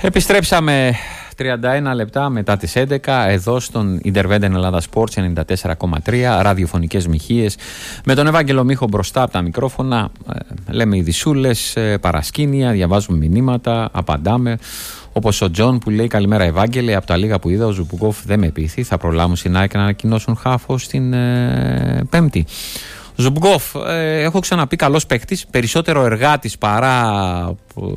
Επιστρέψαμε 31 λεπτά μετά τις 11 εδώ στον Independent Ελλάδα Sports 94,3 ραδιοφωνικές μοιχείες με τον Ευάγγελο Μίχο μπροστά από τα μικρόφωνα. Λέμε ειδισούλες, παρασκήνια, διαβάζουμε μηνύματα, απαντάμε. Όπως ο Τζον που λέει καλημέρα Ευάγγελε, από τα λίγα που είδα ο Ζουμπουκόφ δεν με πείθει, θα προλάβουν στην ΑΕΚ να ανακοινώσουν χάφο στην Πέμπτη. Ζουμπουκόφ, έχω ξαναπεί καλός παίκτης, περισσότερο εργάτης παρά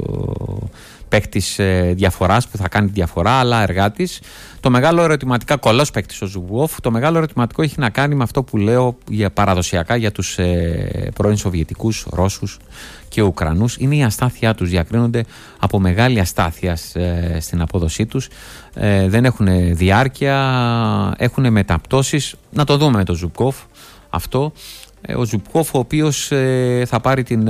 παίκτης διαφοράς που θα κάνει τη διαφορά, αλλά εργάτης. Το μεγάλο ερωτηματικά, κολός παίκτης ο Ζουμπουκόφ, το μεγάλο ερωτηματικό έχει να κάνει με αυτό που λέω παραδοσιακά για τους πρώην Σοβιετικούς, Ρώσους και Ουκρανούς. Είναι η αστάθειά τους, διακρίνονται από μεγάλη αστάθεια στην απόδοσή τους. Δεν έχουν διάρκεια, έχουν μεταπτώσεις. Να το δούμε με τον Ζουμπουκόφ αυτό. Ο Ζουμπουκόφ, ο οποίος θα πάρει την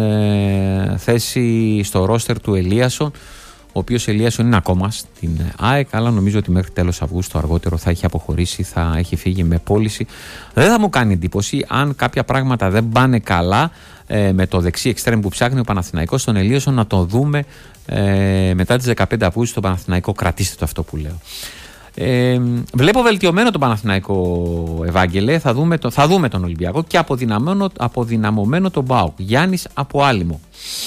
θέση στο ρόστερ του Ελίασον, ο οποίος Ελίασον είναι ακόμα στην ΑΕΚ, αλλά νομίζω ότι μέχρι τέλος Αυγούστου αργότερο θα έχει αποχωρήσει, θα έχει φύγει με πώληση. Δεν θα μου κάνει εντύπωση αν κάποια πράγματα δεν πάνε καλά με το δεξί εξτρέμ που ψάχνει ο Παναθηναϊκός στον Ελίασον, να το δούμε μετά τις 15 Αυγούστου στον Παναθηναϊκό. Κρατήστε το αυτό που λέω. Βλέπω βελτιωμένο τον Παναθηναϊκό, Ευάγγελε. Θα δούμε τον Ολυμπιακό και αποδυναμωμένο τον ΠΑΟΚ. Γιάννης από Άλυμο.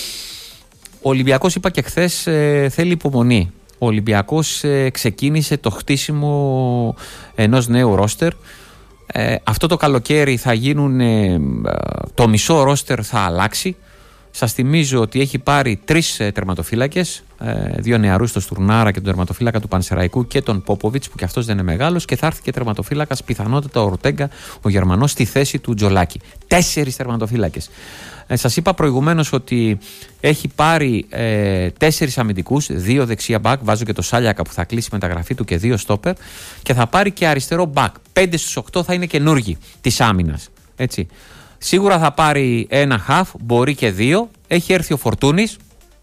Ο Ολυμπιακός, είπα και χθες, θέλει υπομονή. Ο Ολυμπιακός ξεκίνησε το χτίσιμο ενός νέου ρόστερ. Αυτό το καλοκαίρι θα γίνουν, το μισό ρόστερ θα αλλάξει. Σας θυμίζω ότι έχει πάρει 3 τερματοφύλακες, 2 νεαρούς, τον Στουρνάρα και τον τερματοφύλακα του Πανσεραϊκού και τον Πόποβιτς, που κι αυτός δεν είναι μεγάλος, και θα έρθει και τερματοφύλακας πιθανότατα ο Ορτέγκα, ο Γερμανός, στη θέση του Τζολάκη. 4 τερματοφύλακες. Σας είπα προηγουμένως ότι έχει πάρει 4 αμυντικούς, 2 δεξιά μπακ, βάζω και το Σάλιακα που θα κλείσει μεταγραφή του και 2 στόπερ, και θα πάρει και αριστερό μπακ. 5 στους 8 θα είναι καινούργοι της άμυνας. Έτσι. Σίγουρα θα πάρει ένα χαφ, μπορεί και 2. Έχει έρθει ο Φορτούνης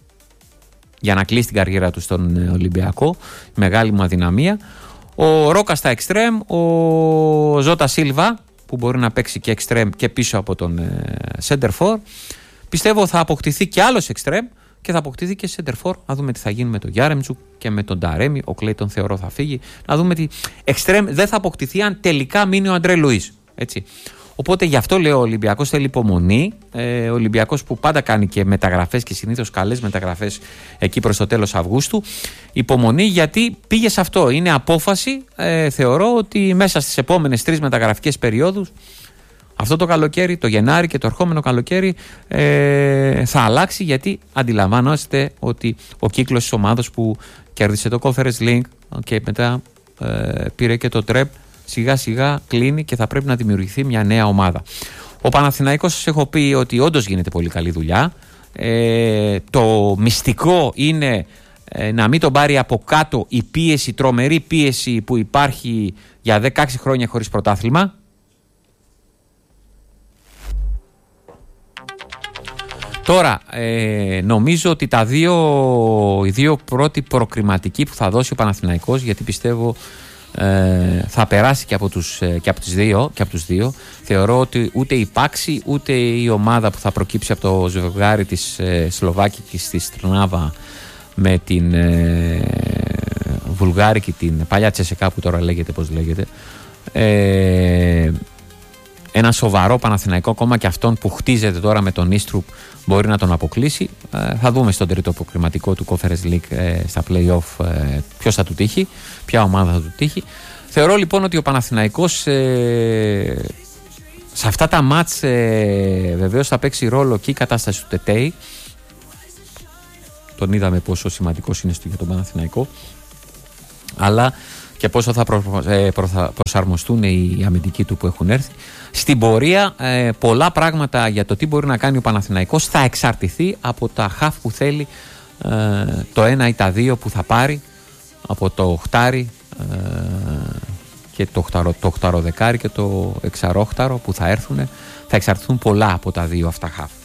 για να κλείσει την καριέρα του στον Ολυμπιακό. Μεγάλη μου αδυναμία. Ο Ρόκα στα εξτρέμ. Ο Ζώτα Σίλβα που μπορεί να παίξει και εξτρέμ και πίσω από τον σέντερφορ. Πιστεύω θα αποκτηθεί και άλλος εξτρέμ και θα αποκτηθεί και σέντερφορ. Να δούμε τι θα γίνει με τον Γιάρεμτσουκ και με τον Ταρέμι. Ο Κλέιτον θεωρώ θα φύγει. Να δούμε τι εξτρέμ δεν θα αποκτηθεί αν τελικά μείνει ο Αντρέ Λουίς. Έτσι. Οπότε γι' αυτό λέω ο Ολυμπιακός θέλει υπομονή. Ο Ολυμπιακός που πάντα κάνει και μεταγραφές και συνήθως καλές μεταγραφές εκεί προς το τέλος Αυγούστου. Υπομονή, γιατί πήγε σε αυτό. Είναι απόφαση. Θεωρώ ότι μέσα στις επόμενες 3 μεταγραφικές περιόδους, αυτό το καλοκαίρι, το Γενάρη και το ερχόμενο καλοκαίρι, θα αλλάξει, γιατί αντιλαμβάνεστε ότι ο κύκλος της ομάδας που κέρδισε το Conference League και μετά πήρε και το Τρεπ, σιγά σιγά κλείνει και θα πρέπει να δημιουργηθεί μια νέα ομάδα. Ο Παναθηναϊκός, σας έχω πει ότι όντως γίνεται πολύ καλή δουλειά. Το μυστικό είναι να μην τον πάρει από κάτω η πίεση, τρομερή πίεση που υπάρχει για 16 χρόνια χωρίς πρωτάθλημα. Τώρα, νομίζω ότι οι δύο πρώτοι προκριματικοί που θα δώσει ο Παναθηναϊκός, γιατί πιστεύω θα περάσει και από τους δύο. Θεωρώ ότι ούτε η Πάξη ούτε η ομάδα που θα προκύψει από το ζευγάρι της Σλοβάκικης της Τρνάβα με την Βουλγάρικη, την παλιά Τσεσεκά που τώρα λέγεται πώς λέγεται, ένα σοβαρό Παναθηναϊκό, ακόμα και αυτόν που χτίζεται τώρα με τον Ίστρουπ, μπορεί να τον αποκλείσει. Θα δούμε στον τρίτο προκριματικό του Conference League στα play-off ποιος θα του τύχει, ποια ομάδα θα του τύχει. Θεωρώ λοιπόν ότι ο Παναθηναϊκός σε αυτά τα μάτς βεβαίως θα παίξει ρόλο και η κατάσταση του Τετέι. Τον είδαμε πόσο σημαντικός είναι για τον Παναθηναϊκό, αλλά και πόσο θα προσαρμοστούν οι αμυντικοί του που έχουν έρθει. Στην πορεία πολλά πράγματα για το τι μπορεί να κάνει ο Παναθηναϊκός θα εξαρτηθεί από τα χαφ που θέλει, το 1 ή τα 2 που θα πάρει, από το οχτάρι και το οχταροδεκάρι και το εξαρόχταρο που θα έρθουν. Θα εξαρτηθούν πολλά από τα 2 αυτά χαφ.